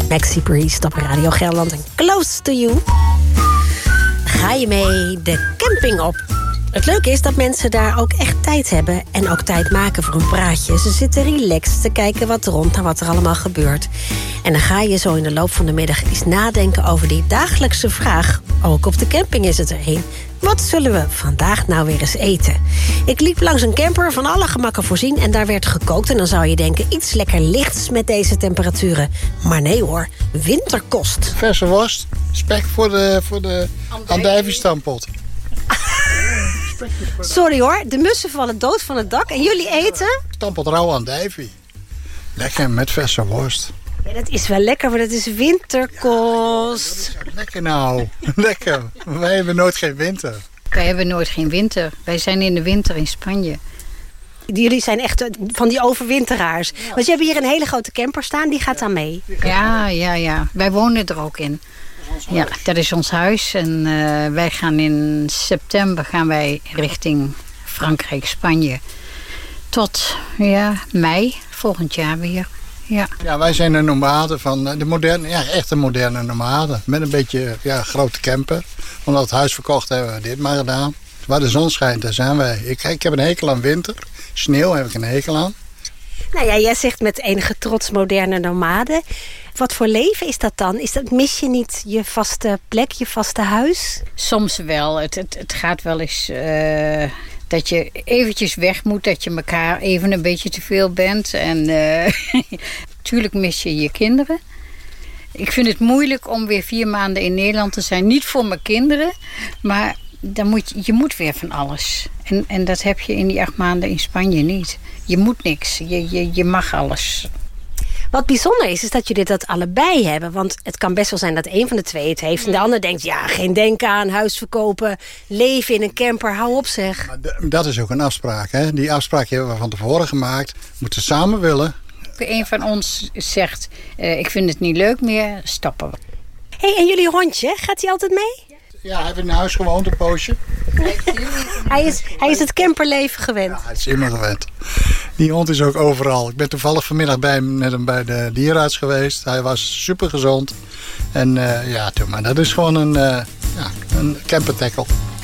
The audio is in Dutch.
Maxi Priest op Radio Gelderland en Close to You. Ga je mee de camping op? Het leuke is dat mensen daar ook echt tijd hebben en ook tijd maken voor een praatje. Ze zitten relaxed te kijken wat rond naar wat er allemaal gebeurt. En dan ga je zo in de loop van de middag eens nadenken over die dagelijkse vraag. Ook op de camping is het er een. Wat zullen we vandaag nou weer eens eten? Ik liep langs een camper van alle gemakken voorzien en daar werd gekookt. En dan zou je denken, iets lekker lichts met deze temperaturen. Maar nee hoor, winterkost. Verse worst, spek voor de andijviestampot. Sorry hoor, de mussen vallen dood van het dak en jullie eten? Stampot rauw andijvie. Lekker met verse worst. Ja, dat is wel lekker, maar dat is winterkost. Ja, lekker nou, lekker. Wij hebben nooit geen winter. Wij hebben nooit geen winter. Wij zijn in de winter in Spanje. Jullie zijn echt van die overwinteraars. Ja. Want je hebt hier een hele grote camper staan, die gaat dan mee. Ja. Wij wonen er ook in. Ja, dat is ons huis. En wij gaan in september richting Frankrijk, Spanje. Tot mei volgend jaar weer. Ja, wij zijn de nomaden van de moderne, echt een moderne nomaden. Met een beetje grote camper. Omdat het huis verkocht hebben we dit maar gedaan. Waar de zon schijnt, daar zijn wij. Ik heb een hekel aan winter. Sneeuw heb ik een hekel aan. Nou ja, jij zegt met enige trots moderne nomaden. Wat voor leven is dat dan? Mis je niet je vaste plek, je vaste huis? Soms wel. Het gaat wel eens dat je eventjes weg moet. Dat je elkaar even een beetje te veel bent. En natuurlijk mis je je kinderen. Ik vind het moeilijk om weer 4 maanden in Nederland te zijn. Niet voor mijn kinderen, maar je moet weer van alles. En dat heb je in die 8 maanden in Spanje niet. Je moet niks. Je mag alles. Wat bijzonder is dat jullie dat allebei hebben. Want het kan best wel zijn dat een van de twee het heeft. En de ander denkt, geen denken aan, huis verkopen, leven in een camper, hou op zeg. Maar dat is ook een afspraak. Hè? Die afspraak hebben we van tevoren gemaakt. We moeten samen willen. Een van ons zegt, ik vind het niet leuk meer, stappen we. Hey, en jullie hondje, gaat hij altijd mee? Ja, hij heeft in huis gewoond een poosje. Hij is het camperleven gewend. Ja, hij is immer gewend. Die hond is ook overal. Ik ben toevallig vanmiddag met hem bij de dierenarts geweest. Hij was super gezond. En maar dat is gewoon een campertackle.